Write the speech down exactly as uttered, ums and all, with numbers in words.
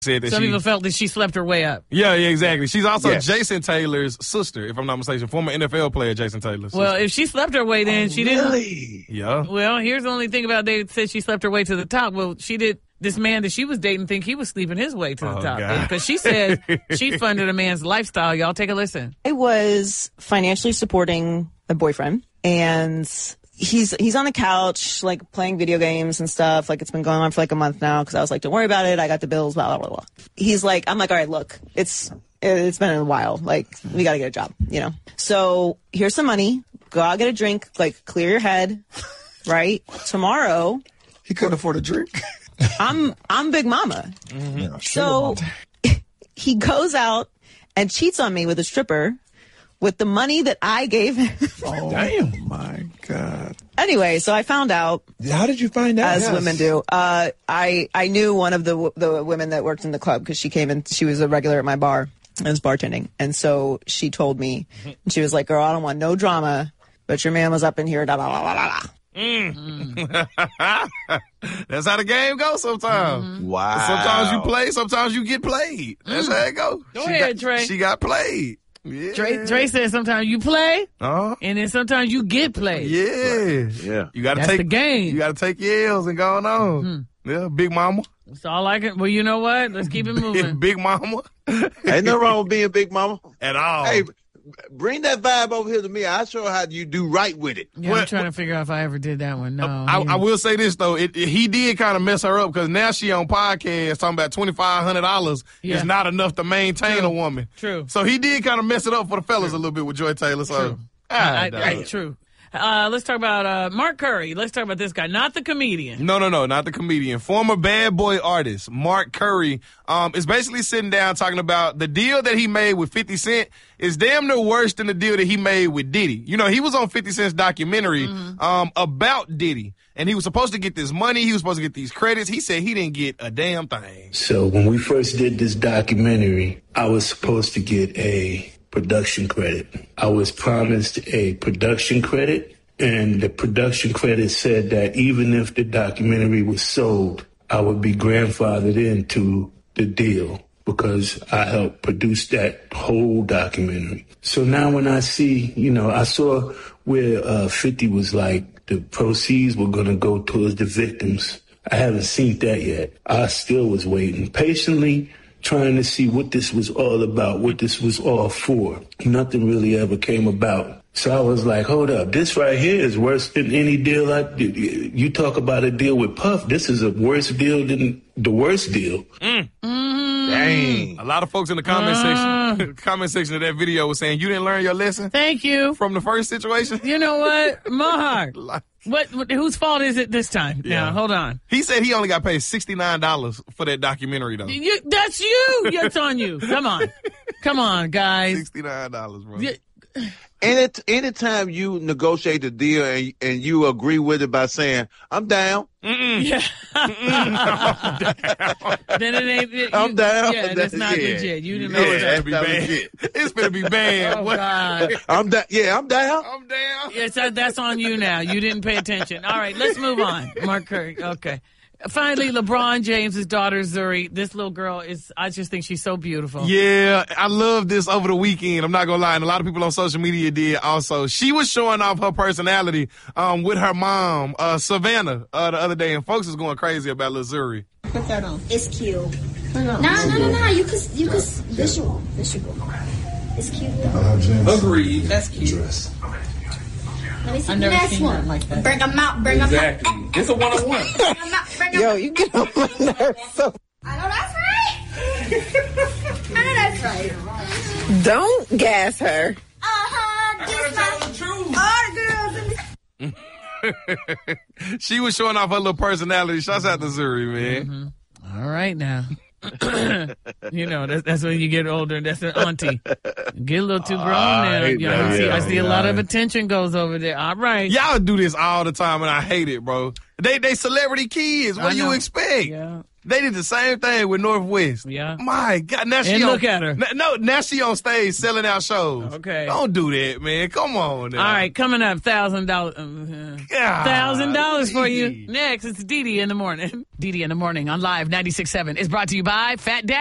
said that Some she, people felt that she slept her way up. Yeah, yeah, exactly. She's also Yes. Jason Taylor's sister, if I'm not mistaken, former N F L player Jason Taylor's Well, sister. if she slept her way, then Oh, she really? didn't. Yeah. Well, here's the only thing about they said she slept her way to the top. Well, she did. This man that she was dating think he was sleeping his way to the Oh, top. God. Because she said she funded a man's lifestyle. Y'all take a listen. I was financially supporting a boyfriend, and he's he's on the couch, like, playing video games and stuff. Like, it's been going on for, like, a month now, because I was like, don't worry about it. I got the bills, blah, blah, blah, blah. He's like, I'm like, all right, look, it's it's been a while. Like, we got to get a job, you know? So here's some money. Go out, get a drink, like, clear your head, right? Tomorrow, He couldn't afford a drink. I'm I'm Big Mama. Mm-hmm. Yeah, So he goes out and cheats on me with a stripper with the money that I gave him. Oh, damn. My God. Anyway, so I found out, How did you find out? as Yes. women do. Uh, I I knew one of the the women that worked in the club because she came in. She was a regular at my bar. I was bartending, and so she told me, and she was like, "Girl, I don't want no drama, but your man was up in here." Da, da, da, da, da. Mm. That's how the game goes sometimes. Mm-hmm. Wow. Sometimes you play, sometimes you get played. That's how it goes. Go she ahead, got, Trey. She got played. Yeah. Dre, Dre said sometimes you play, Uh-huh. and then sometimes you get played. Yeah. Yeah. You gotta That's take the game. You gotta take your L's and go on. Yeah, Big Mama. That's all I can. Well, you know what? Let's keep it moving. Big Mama. Ain't nothing wrong with being Big Mama. At all. Hey, bring that vibe over here to me. I'll show how you do right with it. Yeah, What- I'm trying to figure out if I ever did that one. No. I, yeah. I will say this though, it, it- he did kind of mess her up because now she on podcast talking about twenty five hundred dollars Yeah. is not enough to maintain True. a woman. True. So he did kind of mess it up for the fellas a little bit with Joy Taylor. So True. ah, I, I, dog. I, true. Uh, let's talk about uh, Mark Curry. Let's talk about this guy, not the comedian. No, no, no, not the comedian. Former Bad Boy artist Mark Curry um, is basically sitting down talking about the deal that he made with fifty Cent is damn near worse than the deal that he made with Diddy. You know, he was on fifty Cent's documentary Mm-hmm. um, about Diddy, and he was supposed to get this money. He was supposed to get these credits. He said he didn't get a damn thing. So when we first did this documentary, I was supposed to get a production credit. I was promised a production credit, and the production credit said that even if the documentary was sold, I would be grandfathered into the deal because I helped produce that whole documentary. So now when I see, you know, I saw where uh, fifty was like the proceeds were going to go towards the victims. I haven't seen that yet. I still was waiting patiently, trying to see what this was all about, what this was all for. Nothing really ever came about. So I was like, hold up, this right here is worse than any deal I did. You talk about a deal with Puff, this is a worse deal than the worst deal. Mm. Dang. A lot of folks in the comment Uh. section, comment section of that video was saying you didn't learn your lesson Thank you. from the first situation. You know what, Mahar? Like- What, what? Whose fault is it this time? Yeah. Now, hold on. He said he only got paid sixty-nine dollars for that documentary though. You, that's you. That's on you. Come on. Come on, guys. sixty-nine dollars, bro. Yeah. Any anytime you negotiate a deal and, and you agree with it by saying, I'm down. Yeah. Then it ain't. It, I'm you- down. Yeah, that's not Yeah. legit. You didn't Yeah, know it's that. gonna be that's bad. legit. It's gonna be bad. Oh, What? God. I'm down. Yeah, I'm down. I'm down. Yes, that, that's on you now. You didn't pay attention. All right, let's move on. Mark Curry. Okay. Finally, LeBron James's daughter, Zuri. This little girl is, I just think she's so beautiful. Yeah, I love this over the weekend. I'm not gonna lie, and a lot of people on social media did also. She was showing off her personality um, with her mom, uh, Savannah, uh, the other day, and folks was going crazy about Lil Zuri. Put that on. It's cute. No, no, no, no. You could, you could visual, visual. It's cute. Agreed. That's cute. Let me see I've the never next seen one. nothing like that. Bring them out. Bring them Exactly. out. It's a one-on-one. Bring them out. Bring them Yo, out. you get on my nerves. So I know that's right. I know that's right. don't gas her. Uh huh. Just my all the girls in the She was showing off her little personality. Shouts out to Zuri, man. All right now. You know, that's, that's when you get older. That's an auntie. Get a little too grown now. right, You know, I see, I see a yeah, lot of yeah. attention goes over there. All right. Y'all do this all the time, and I hate it, bro. They they celebrity kids. What I do you know. expect? Yeah. They did the same thing with Northwest. Yeah. My God. Now she And on, look at her. n- No, now she on stage selling out shows. Okay. Don't do that, man. Come on now. All right, coming up, thousand dollars, thousand dollars for you. Golly. Next, it's Dee Dee in the morning. Dee Dee in the morning on Live ninety-six point seven is brought to you by Fat Dad.